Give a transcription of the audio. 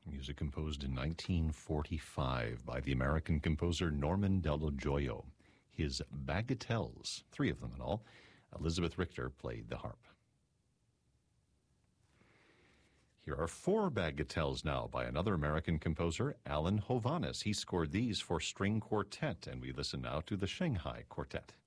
Music composed in 1945 by the American composer Norman Dello Joio. His Bagatelles, 3 of them in all. Elizabeth Richter played the harp. Here are 4 bagatelles now by another American composer, Alan Hovhaness. He scored these for string quartet, and we listen now to the Shanghai Quartet.